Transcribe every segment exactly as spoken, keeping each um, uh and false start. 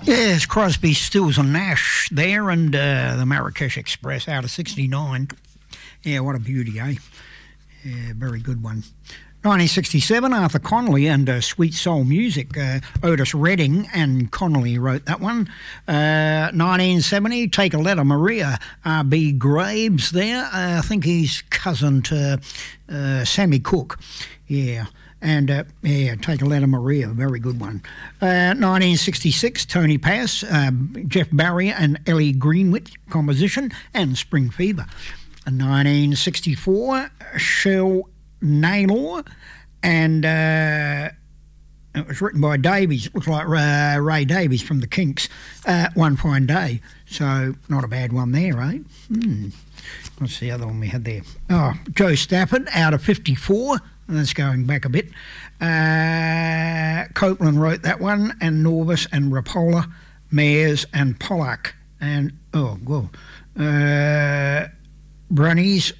Yes, Crosby, Stills and Nash there, and uh, the Marrakesh Express out of sixty-nine. Yeah, what a beauty, eh? Yeah, very good one. nineteen sixty-seven, Arthur Connolly and uh, Sweet Soul Music. Uh, Otis Redding and Connolly wrote that one. Uh, nineteen seventy, Take a Letter, Maria. R B Graves there. Uh, I think he's cousin to uh, Sammy Cooke. Yeah. And, uh, yeah, Take a Letter, Maria, very good one. Uh, nineteen sixty-six, Tony Pass, um, Jeff Barry and Ellie Greenwich composition, and Spring Fever. Uh, nineteen sixty-four, Shel Naylor, and uh, it was written by Davies. It looks like uh, Ray Davies from the Kinks, uh, One Fine Day. So, not a bad one there, eh? Hmm. What's the other one we had there? Oh, Joe Stafford, out of fifty-four. That's going back a bit. Uh, Copeland wrote that one, and Norvis and Rapola, Mayers and Pollack, and, oh, well, uh, Brunnies,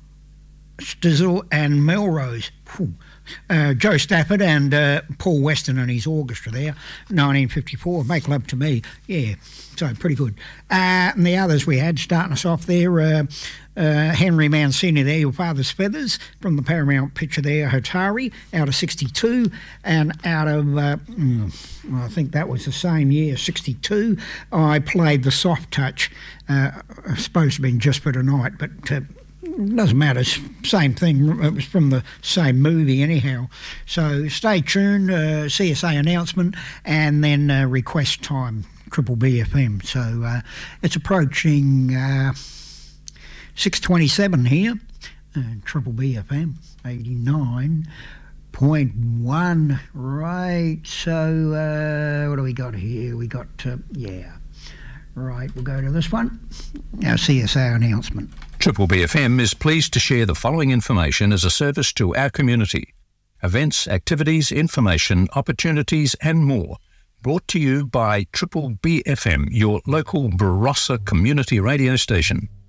Stizzle and Melrose. Whew. Uh, Joe Stafford and uh, Paul Weston and his orchestra there, nineteen fifty-four, Make Love to Me. Yeah, so pretty good. Uh, and the others we had, starting us off there, uh, uh, Henry Mancini there, Your Father's Feathers, from the Paramount picture there, Hatari, out of sixty-two, and out of, uh, well, I think that was the same year, sixty-two, I played The Soft Touch. Uh, supposed to have been Just for Tonight, but... Uh, doesn't matter, same thing. It was from the same movie anyhow. So stay tuned, uh, C S A announcement, and then uh, request time, Triple B F M. So uh, it's approaching uh, six twenty-seven here, uh, Triple B F M, eighty-nine point one, right. So uh, what do we got here? We got, uh, yeah, right, we'll go to this one, our C S A announcement. Triple B F M is pleased to share the following information as a service to our community. Events, activities, information, opportunities and more. Brought to you by Triple B F M, your local Barossa community radio station.